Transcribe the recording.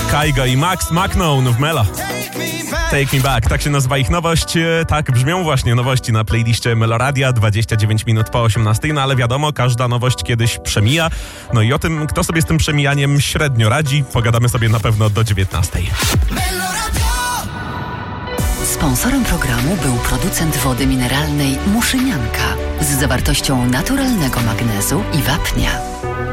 Kaigo i Max McKnown w Melo. Take Me Back, tak się nazywa ich nowość. Tak brzmią właśnie nowości na playliście Meloradia, 29 minut po 18, no ale wiadomo, każda nowość kiedyś przemija. No i o tym, kto sobie z tym przemijaniem średnio radzi, pogadamy sobie na pewno do 19. Sponsorem programu był producent wody mineralnej Muszynianka z zawartością naturalnego magnezu i wapnia.